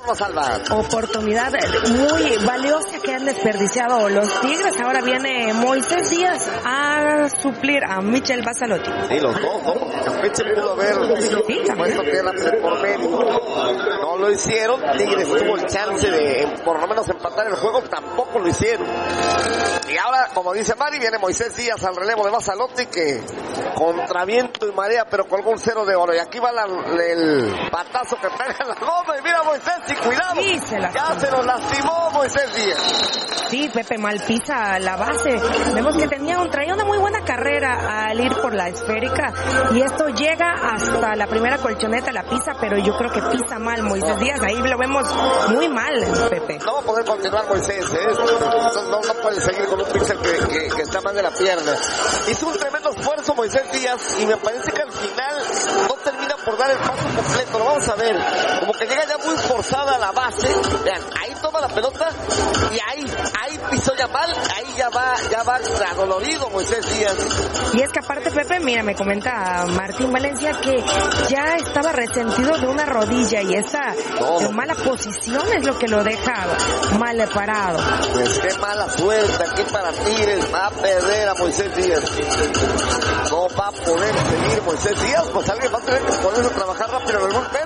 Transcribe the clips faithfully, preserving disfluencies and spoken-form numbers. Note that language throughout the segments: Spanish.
Vamos al bar. Oportunidad muy valiosa que han desperdiciado los Tigres. Ahora viene Moisés Díaz a suplir a Michel Bassalotti. Sí, los dos, ¿no? Porque Campeche pudo haber sí, puesto tierra por medio. No lo hicieron. Tigres tuvo el chance de por lo menos empatar el juego. Tampoco lo hicieron. Y ahora, como dice Mari, viene Moisés Díaz al relevo de Bassalotti, que contra viento y marea, pero colgó un cero de oro. Y aquí va la, el patazo que pega en la goma. Y mira Moisés, y cuidado. Sí, se ya se nos lastimó Moisés Díaz. Sí, Pepe mal pisa la base. Vemos que tenía un, traía una muy buena carrera al ir por la esférica. Y esto llega hasta la primera colchoneta, la pisa, pero yo creo que pisa mal Moisés Díaz. Ahí lo vemos muy mal, Pepe. No va a poder continuar Moisés, ¿eh? No, no, no puede seguir con un pixel que, que, que está mal de la pierna. Hizo un tremendo esfuerzo Moisés Díaz y me parece que al final no termina por dar el paso completo. Lo vamos a ver. Como que llega ya muy forzada a la base. Vean, ahí toma la pelota y ahí, ahí pisó ya mal. Ahí ya va, ya va adolorido Moisés Díaz. Y es que aparte, Pepe, mira, me comenta Martín Valencia que ya estaba resentido de una rodilla y esa no. mala posición es lo que lo deja mal parado. Pues qué mala suerte aquí para Tigres. Va a perder a Moisés Díaz. No va a poder seguir Moisés Díaz. Pues alguien va a tener que ponerse a trabajar rápido en el bullpen.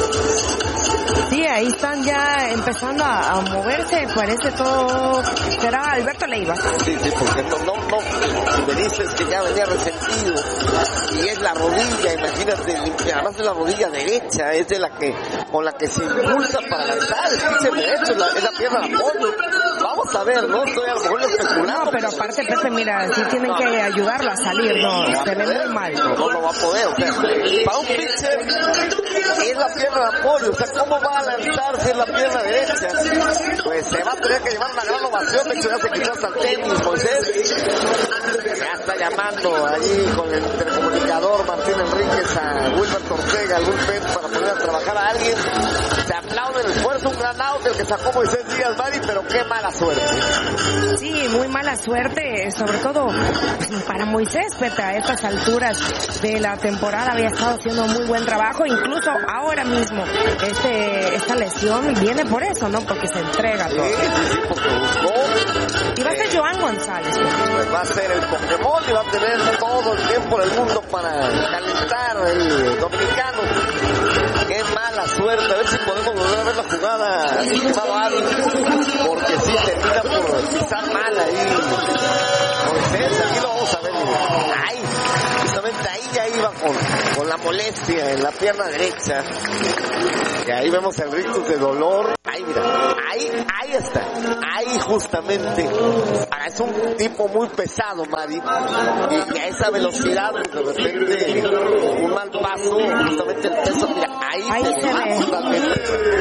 Sí, ahí están ya empezando a, a moverse. Parece todo. Será Alberto Leiva. Sí, sí, porque no, no, no. Me dices que ya venía resentido. Y es la rodilla, imagínate. Además es la rodilla derecha. Es de la que, con la que se impulsa para lanzar. Es el derecho, es la, es la pierna de apoyo. Vamos a ver, ¿no? Estoy a lo mejor especulando. No, pero aparte, Pepe, mira, sí tienen no. que ayudarlo a salir, no, no se ve muy mal. No, no, no va a poder, o sea, para un pitcher es la pierna de apoyo, o sea, ¿cómo va a lanzarse en la pierna derecha? Pues se va a tener que llevar una gran ovación, de hecho ya se quitó hasta el tenis, Moisés. Ya está llamando allí con el intercomunicador Martín Enríquez a Wilber Ortega, algún pez para poner a trabajar a alguien. Se aplaude el esfuerzo, un gran out el que sacó Moisés Díaz, Mari, pero qué mala suerte. Sí, muy mala suerte, sobre todo para Moisés, Pepe, a estas alturas de la temporada había estado haciendo muy buen trabajo, incluso ahora mismo este esta lesión viene por eso, ¿no? Porque se entrega todo. Sí, sí, sí, porque buscó. Y va a ser Joan González. Pues va a ser el Pokémon y va a tener todo el tiempo del mundo para calentar el dominicano. Qué mala suerte, a ver si podemos volver a ver la jugada, estimado Adi, porque sí termina por pisar mal ahí. Moisés, aquí lo vamos a ver. Ahí, justamente ahí ya iba con, con la molestia en la pierna derecha. Y ahí vemos el rictus de dolor. Ahí, mira, ahí, ahí está. Ahí justamente. Ah, es un tipo muy pesado, Mari. Y, y a esa velocidad, de repente, un mal paso, justamente el peso, mira, ahí, ahí se, se ve. Totalmente.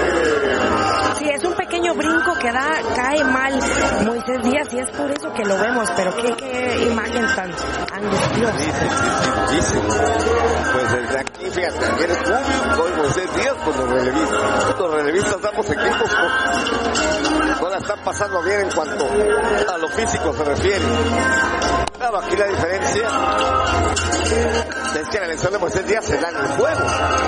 Sí, es un pequeño brinco que da, cae mal Moisés Díaz y es por eso que lo vemos, pero qué, qué imagen tan angustiosa. Sí, sí, sí, sí, sí. Pues desde aquí, fíjate, viene público, hoy Moisés Díaz con los relevistas. Los relevistas ambos equipos no, no la están pasando bien en cuanto a lo físico se refiere. Claro, aquí la diferencia es que la lesión de Moisés Díaz se da en el juego.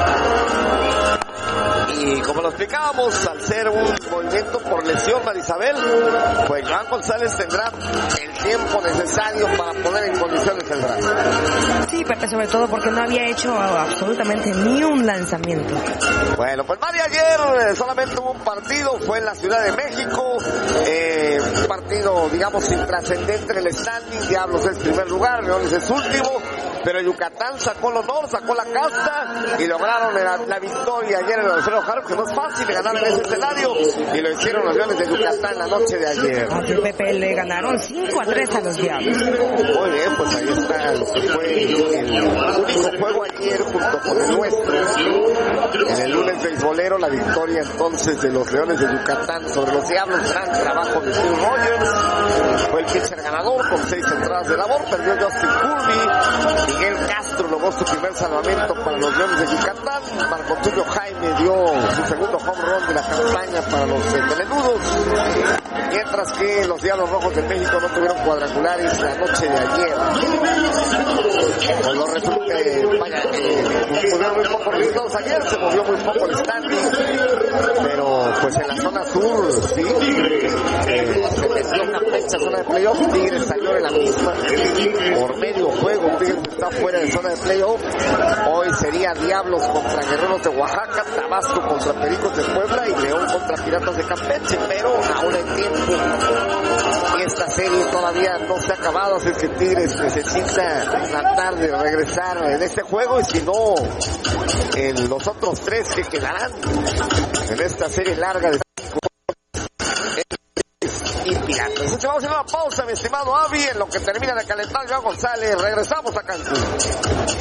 Y como lo explicábamos, al ser un movimiento por lesión, Marisabel, pues Joan González tendrá el tiempo necesario para poner en condiciones el brazo. Sí, Pepe, sobre todo porque no había hecho absolutamente ni un lanzamiento. Bueno, pues Mari, ayer solamente hubo un partido, fue en la Ciudad de México, eh, un partido, digamos, intrascendente en el standing. Diablos es primer lugar, Leones es último, pero Yucatán sacó el honor, sacó la casta y lograron la, la victoria ayer en el Alfredo Jaro, que no es fácil ganar en ese escenario, y lo hicieron los Leones de Yucatán la noche de ayer. Aquí Pepe le ganaron cinco a tres a los Diablos. Muy bien, pues ahí está lo que fue el único juego ayer junto con el nuestro. En el lunes beisbolero, la victoria entonces de los Leones de Yucatán sobre los Diablos. Gran trabajo de Steve Rogers, fue el pitcher ganador con seis entradas de labor. Perdió Justin Kirby, Miguel Castro logró su primer salvamento para los Leones de Yucatán. Marco Tulio Jaime dio su segundo home run de la campaña para los eh, melenudos, mientras que los Diablos Rojos de México no tuvieron cuadrangulares la noche de ayer. Pues los resultados, eh, vaya, eh, movieron muy poco resultados ayer, se movió muy poco el standing, pero pues en la zona sur, sí, eh, se metió Campeche a zona de playoff, Tigres salió de la misma, por medio juego, Tigres está fuera de zona de playoff. Hoy sería Diablos contra Guerreros de Oaxaca, Tabasco contra Pericos de Puebla y León contra Piratas de Campeche, pero aún hay tiempo y esta serie todavía no se ha acabado, así que Tigres necesita tratar de regresar en este juego y si no, en los otros tres que quedarán en esta serie larga de cinco y Piratas. Entonces vamos a hacer una pausa, mi estimado Avi, en lo que termina de calentar Joan González. Regresamos a Cancún.